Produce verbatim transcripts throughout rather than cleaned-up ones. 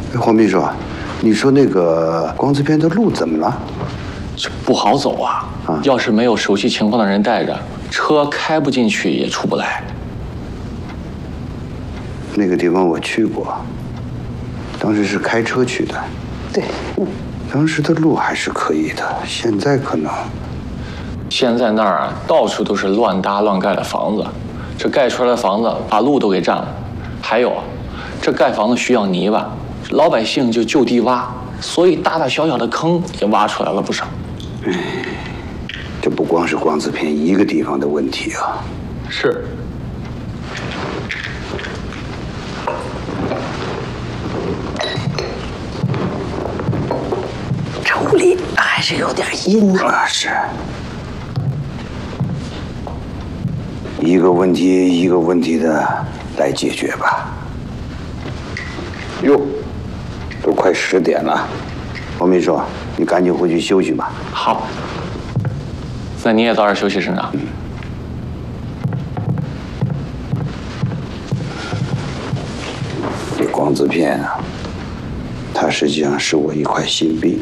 黄秘书，你说那个光字片的路怎么了？ 这不好走啊！啊，要是没有熟悉情况的人带着，车开不进去也出不来。 那个地方我去过，当时是开车去的。 对，嗯， 当时的路还是可以的，现在可能…… 现在那儿啊，到处都是乱搭乱盖的房子，这盖出来的房子把路都给占了。还有，这盖房子需要泥巴，老百姓就就地挖，所以大大小小的坑也挖出来了不少。 哎，这不光是光字片一个地方的问题啊。 是。 这屋里还是有点阴呢。 啊，是。一个问题一个问题的来解决吧。哟，都快十点了，黄秘书，你赶紧回去休息吧。 好，那你也早点休息，省长。嗯。 这光字片啊，它实际上是我一块心病。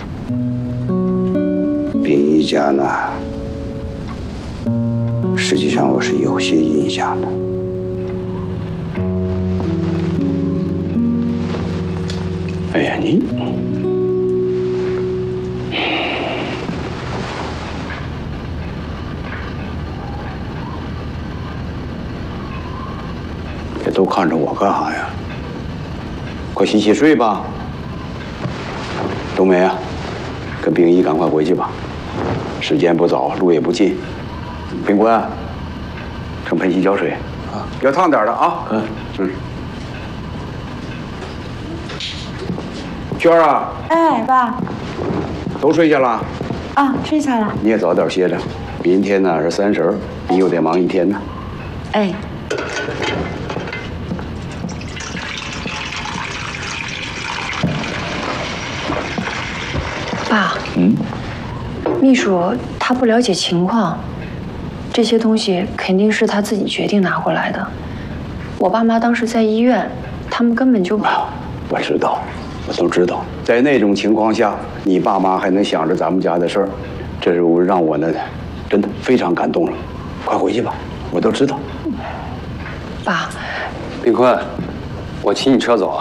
殡仪家呢，实际上我是有些印象的。哎呀，你这都看着我干啥呀？快洗洗睡吧。冬梅啊，跟冰姨赶快回去吧，时间不早，路也不近。冰棍，盛盆洗脚水啊，要烫点的啊。嗯嗯。娟儿啊， 哎，爸， 都睡下了？ 啊，睡下了。 你也早点歇着，明天呢是三十，你又得忙一天呢。 哎。 爸， 嗯， 秘书他不了解情况，这些东西肯定是他自己决定拿过来的。我爸妈当时在医院，他们根本就…… 我知道，我都知道，在那种情况下，你爸妈还能想着咱们家的事儿，这是我让我呢，真的非常感动了。快回去吧，我都知道。 爸， 冰坤，我骑你车走啊。